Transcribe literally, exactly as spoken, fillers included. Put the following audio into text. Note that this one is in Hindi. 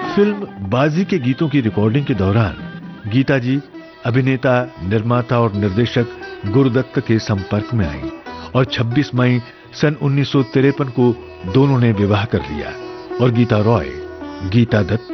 फिल्म बाजी के गीतों की रिकॉर्डिंग के दौरान गीता जी अभिनेता, निर्माता और निर्देशक गुरुदत्त के संपर्क में आई और छब्बीस मई सन उन्नीस सौ तिरपन को दोनों ने विवाह कर लिया और गीता रॉय, गीता दत्त